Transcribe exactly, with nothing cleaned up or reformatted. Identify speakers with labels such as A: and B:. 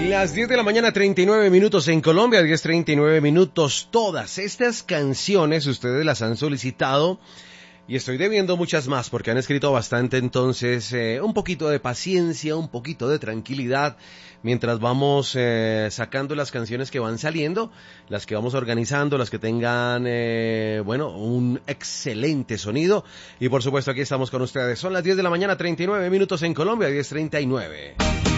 A: Las diez de la mañana, treinta y nueve minutos en Colombia, diez treinta y nueve minutos. Todas estas canciones ustedes las han solicitado y estoy debiendo muchas más porque han escrito bastante, entonces eh, un poquito de paciencia, un poquito de tranquilidad mientras vamos eh, sacando las canciones que van saliendo, las que vamos organizando, las que tengan, eh, bueno, un excelente sonido y por supuesto aquí estamos con ustedes. Son las diez de la mañana, treinta y nueve minutos en Colombia, diez treinta y nueve.